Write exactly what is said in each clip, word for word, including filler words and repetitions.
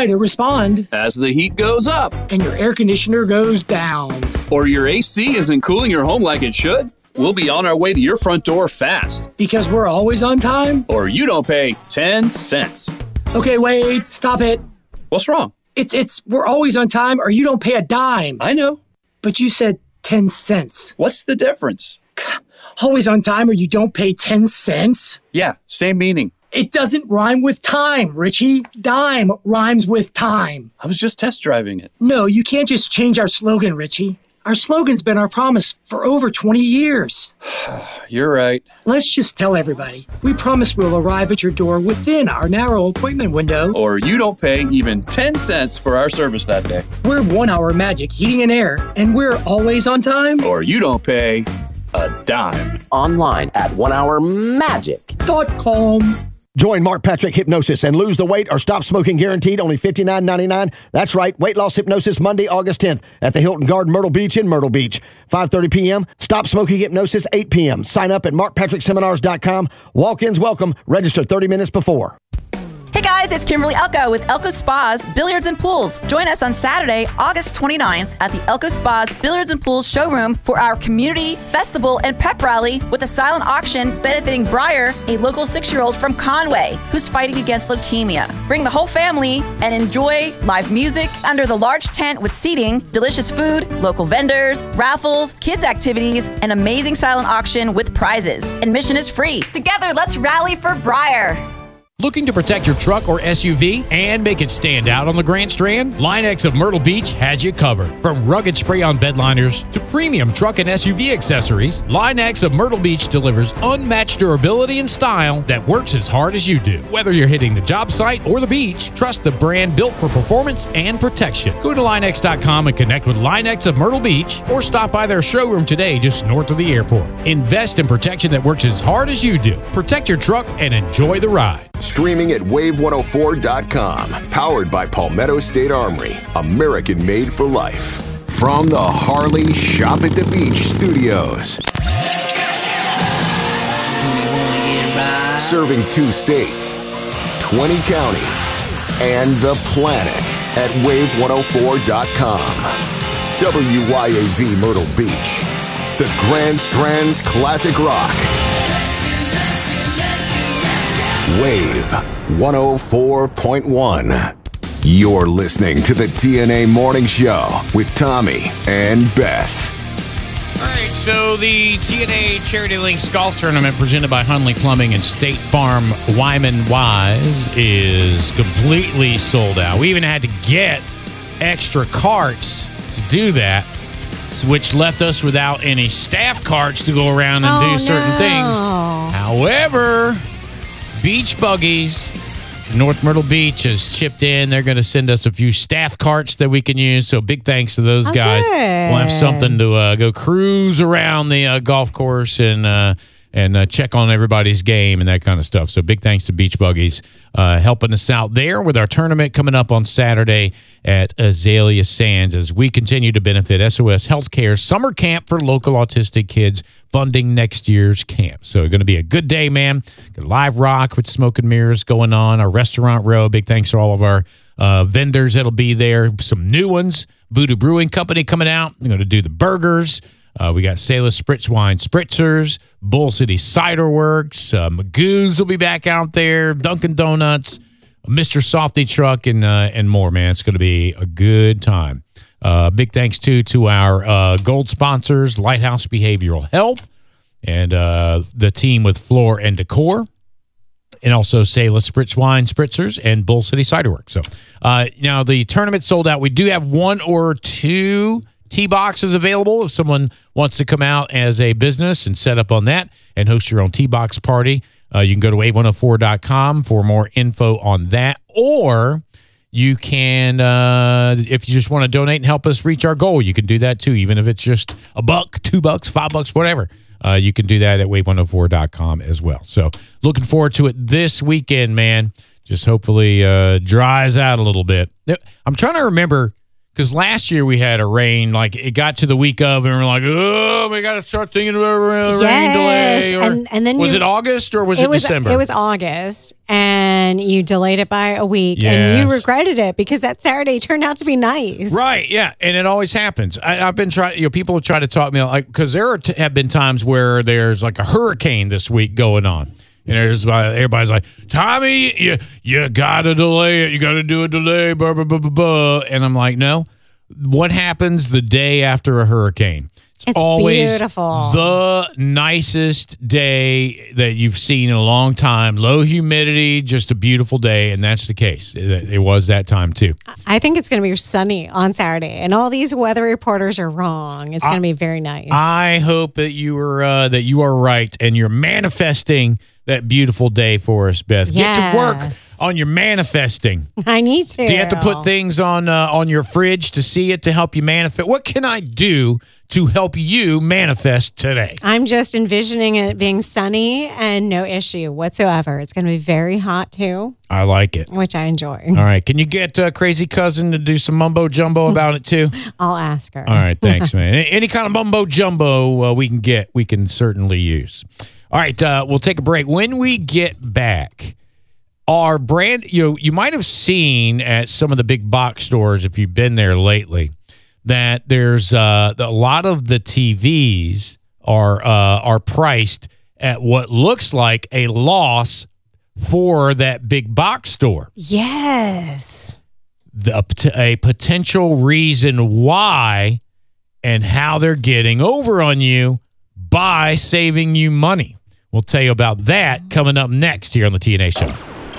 try to respond as the heat goes up and your air conditioner goes down, or your A C isn't cooling your home like it should, we'll be on our way to your front door fast. Because we're always on time? Or you don't pay ten cents. Okay, wait, stop it. What's wrong? It's, it's, we're always on time or you don't pay a dime. I know. But you said ten cents. What's the difference? Always on time or you don't pay ten cents? Yeah, same meaning. It doesn't rhyme with time, Richie. Dime rhymes with time. I was just test driving it. No, you can't just change our slogan, Richie. Our slogan's been our promise for over twenty years. You're right. Let's just tell everybody. We promise we'll arrive at your door within our narrow appointment window. Or you don't pay even ten cents for our service that day. We're One Hour Magic Heating and Air, and we're always on time. Or you don't pay a dime. Online at one hour magic dot com. Join Mark Patrick Hypnosis and lose the weight or stop smoking guaranteed, only fifty-nine ninety-nine. That's right, weight loss hypnosis Monday, August tenth at the Hilton Garden Myrtle Beach in Myrtle Beach. five thirty p.m. Stop smoking hypnosis, eight p.m. Sign up at mark patrick seminars dot com. Walk-ins welcome. Register thirty minutes before. Hey guys, it's Kimberly Elko with Elko Spas, Billiards and Pools. Join us on Saturday, August twenty-ninth at the Elko Spas Billiards and Pools showroom for our community festival and pep rally with a silent auction benefiting Briar, a local six-year-old from Conway who's fighting against leukemia. Bring the whole family and enjoy live music under the large tent with seating, delicious food, local vendors, raffles, kids activities, and amazing silent auction with prizes. Admission is free. Together, let's rally for Briar. Looking to protect your truck or S U V and make it stand out on the Grand Strand? Line-X of Myrtle Beach has you covered. From rugged spray-on bed liners to premium truck and S U V accessories, Line-X of Myrtle Beach delivers unmatched durability and style that works as hard as you do. Whether you're hitting the job site or the beach, trust the brand built for performance and protection. Go to line x dot com and connect with Line-X of Myrtle Beach or stop by their showroom today just north of the airport. Invest in protection that works as hard as you do. Protect your truck and enjoy the ride. Streaming at wave one oh four dot com. Powered by Palmetto State Armory. American made for life. From the Harley Shop at the Beach studios. Serving two states, twenty counties, and the planet at wave one oh four dot com. W Y A V Myrtle Beach. The Grand Strand's classic rock. Wave one oh four point one. You're listening to the T N A Morning Show with Tommy and Beth. All right, so the T N A Charity Links Golf Tournament presented by Hunley Plumbing and State Farm Wyman Wise is completely sold out. We even had to get extra carts to do that, which left us without any staff carts to go around and oh, do certain no. things. However, Beach Buggies, North Myrtle Beach has chipped in. They're going to send us a few staff carts that we can use. So big thanks to those oh, guys. Good. We'll have something to uh, go cruise around the uh, golf course and uh, and uh, check on everybody's game and that kind of stuff. So big thanks to Beach Buggies uh, helping us out there with our tournament coming up on Saturday at Azalea Sands as we continue to benefit S O S Healthcare Summer Camp for local autistic kids, funding next year's camp. So going to be a good day, man. Got live rock with Smoke and Mirrors going on. Our restaurant row. Big thanks to all of our uh, vendors that'll be there. Some new ones. Voodoo Brewing Company coming out. They're going to do the burgers. Uh, we got Sailor's Spritz Wine Spritzers, Bull City Cider Works, uh, Magoo's will be back out there, Dunkin' Donuts, Mister Softy Truck, and uh, and more, man. It's going to be a good time. Uh, big thanks, too, to our uh, gold sponsors, Lighthouse Behavioral Health, and uh, the team with Floor and Decor, and also Sailor's Spritz Wine Spritzers and Bull City Cider Works. So uh, now the tournament sold out. We do have one or two tee boxes available if someone wants to come out as a business and set up on that and host your own tee box party. Uh, you can go to wave one oh four dot com for more info on that, or you can, uh, if you just want to donate and help us reach our goal, you can do that too, even if it's just a buck, two bucks, five bucks, whatever. Uh, you can do that at wave one oh four dot com as well. So looking forward to it this weekend, man. Just hopefully uh, dries out a little bit. I'm trying to remember, because last year we had a rain, like it got to the week of, and we're like, oh, we got to start thinking about a rain yes. delay. Or, and, and then was you, it August or was it, it was, December? It was August, and then you delayed it by a week, Yes. and you regretted it because that Saturday turned out to be nice. Right, yeah, and it always happens. I, I've been trying, you know, people try to talk me like, because there are t- have been times where there's like a hurricane this week going on, and there's uh, everybody's like, Tommy, you you gotta delay it, you gotta do a delay, blah blah blah blah blah, and I'm like, no. What happens the day after a hurricane? It's always beautiful. The nicest day that you've seen in a long time. Low humidity, just a beautiful day, and that's the case. It, it was that time too. I think it's going to be sunny on Saturday, and all these weather reporters are wrong. It's going to be very nice. I hope that you are uh, that you are right, and you're manifesting that beautiful day for us, Beth. Yes. Get to work on your manifesting. I need to. Do you have to put things on uh, on your fridge to see it to help you manifest? What can I do to help you manifest today? I'm just envisioning it being sunny and no issue whatsoever. It's going to be very hot too, I like it. which I enjoy. All right. Can you get uh, Crazy Cousin to do some mumbo jumbo about it too? I'll ask her. All right. Thanks, man. Any, any kind of mumbo jumbo uh, we can get, we can certainly use. All right. Uh, we'll take a break. When we get back, our brand, you know, you might have seen at some of the big box stores, if you've been there lately, that there's uh, a lot of the T Vs are uh, are priced at what looks like a loss for that big box store. Yes. The, a potential reason why and how they're getting over on you by saving you money. We'll tell you about that coming up next here on the T N A Show.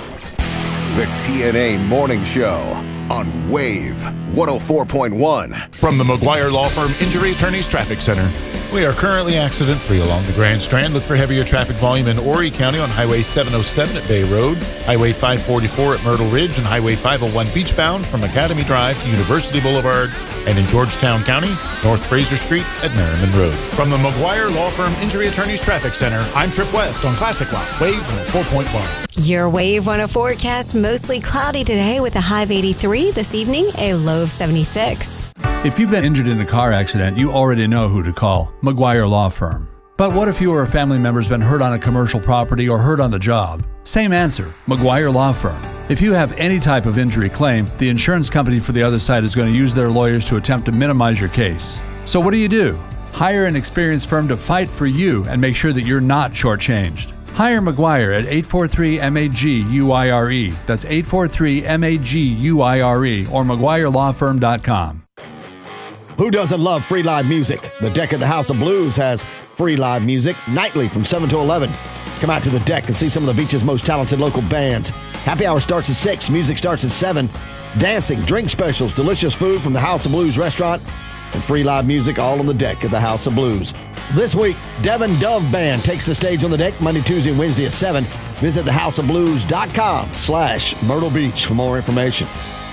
The T N A Morning Show on Wave one oh four point one. From the McGuire Law Firm Injury Attorneys Traffic Center. We are currently accident-free along the Grand Strand. Look for heavier traffic volume in Horry County on Highway seven oh seven at Bay Road, Highway five forty-four at Myrtle Ridge, and Highway five oh one beachbound from Academy Drive to University Boulevard, and in Georgetown County, North Fraser Street at Merriman Road. From the McGuire Law Firm Injury Attorneys Traffic Center, I'm Trip West on Classic Rock, Wave one oh four point one. Your Wave one oh forecast, mostly cloudy today with a high of eighty-three. This evening, a low of seventy-six. If you've been injured in a car accident, you already know who to call, McGuire Law Firm. But what if you or a family member's been hurt on a commercial property or hurt on the job? Same answer, McGuire Law Firm. If you have any type of injury claim, the insurance company for the other side is going to use their lawyers to attempt to minimize your case. So what do you do? Hire an experienced firm to fight for you and make sure that you're not shortchanged. Hire McGuire at eight four three M A G U I R E. That's eight four three M A G U I R E or McGuire Law Firm dot com. Who doesn't love free live music? The Deck at the House of Blues has free live music nightly from seven to eleven. Come out to the Deck and see some of the beach's most talented local bands. Happy hour starts at six. Music starts at seven. Dancing, drink specials, delicious food from the House of Blues restaurant, and free live music all on the Deck at the House of Blues. This week, Devin Dove Band takes the stage on the Deck Monday, Tuesday, and Wednesday at seven. Visit the house of blues dot com slash Myrtle Beach for more information.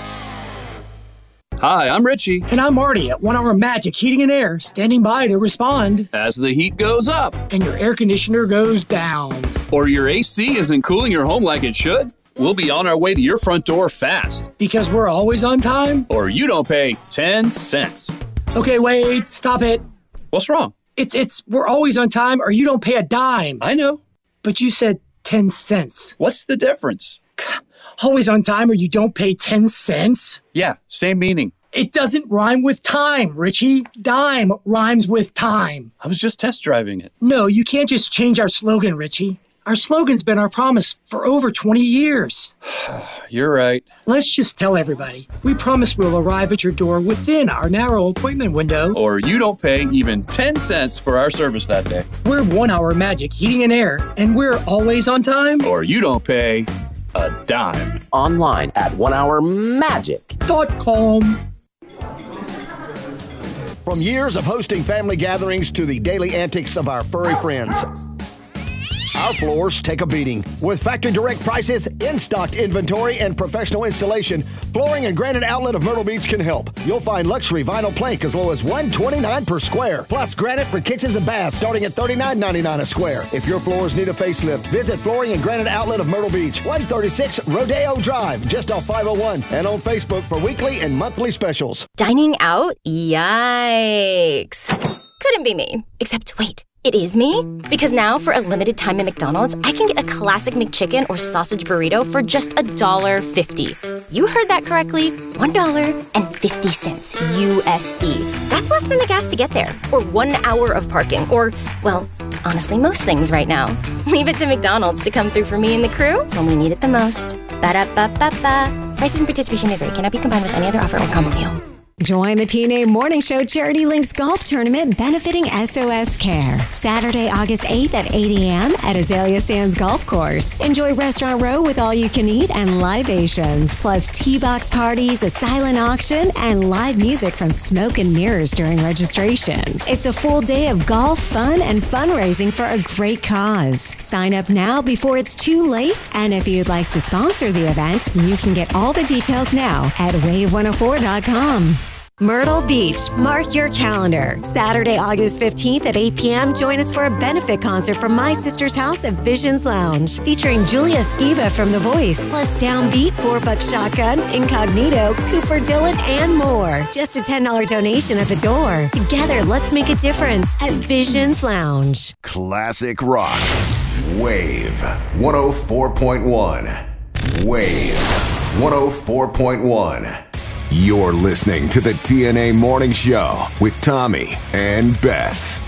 Hi, I'm Richie. And I'm Marty at One Hour Magic Heating and Air, standing by to respond. As the heat goes up, and your air conditioner goes down, or your A C isn't cooling your home like it should, we'll be on our way to your front door fast. Because we're always on time? Or you don't pay ten cents. Okay, wait, stop it. What's wrong? It's, it's, we're always on time or you don't pay a dime. I know. But you said ten cents. What's the difference? Always on time or you don't pay ten cents? Yeah, same meaning. It doesn't rhyme with time, Richie. Dime rhymes with time. I was just test driving it. No, you can't just change our slogan, Richie. Our slogan's been our promise for over twenty years. You're right. Let's just tell everybody. We promise we'll arrive at your door within our narrow appointment window. Or you don't pay even ten cents for our service that day. We're One Hour Magic Heating and Air, and we're always on time. Or you don't pay a dime. Online at one hour magic dot com. From years of hosting family gatherings to the daily antics of our furry friends, our floors take a beating. With factory direct prices, in-stocked inventory, and professional installation, Flooring and Granite Outlet of Myrtle Beach can help. You'll find luxury vinyl plank as low as one hundred twenty-nine dollars per square, plus granite for kitchens and baths starting at thirty-nine ninety-nine a square. If your floors need a facelift, visit Flooring and Granite Outlet of Myrtle Beach, one thirty-six Rodeo Drive, just off five oh one, and on Facebook for weekly and monthly specials. Dining out? Yikes. Couldn't be me. Except, wait. It is me? Because now, for a limited time at McDonald's, I can get a classic McChicken or sausage burrito for just one dollar fifty. You heard that correctly. one dollar and fifty cents U S D. That's less than the gas to get there. Or one hour of parking. Or, well, honestly, most things right now. Leave it to McDonald's to come through for me and the crew when we need it the most. Ba-da-ba-ba-ba. Prices and participation may vary. Cannot be combined with any other offer or combo meal. Join the T N A Morning Show Charity Links Golf Tournament benefiting S O S Care. Saturday, August eighth at eight a.m. at Azalea Sands Golf Course. Enjoy Restaurant Row with all you can eat and libations, plus T-box parties, a silent auction, and live music from Smoke and Mirrors during registration. It's a full day of golf, fun, and fundraising for a great cause. Sign up now before it's too late, and if you'd like to sponsor the event, you can get all the details now at wave one oh four dot com. Myrtle Beach, mark your calendar. Saturday, August fifteenth at eight p.m. Join us for a benefit concert from My Sister's House at Visions Lounge, featuring Julia Skiba from The Voice, plus Downbeat, Four Buck Shotgun, Incognito, Cooper Dillon, and more. Just a ten dollars donation at the door. Together, let's make a difference at Visions Lounge. Classic rock. Wave one oh four point one. Wave one oh four point one. You're listening to the T N A Morning Show with Tommy and Beth.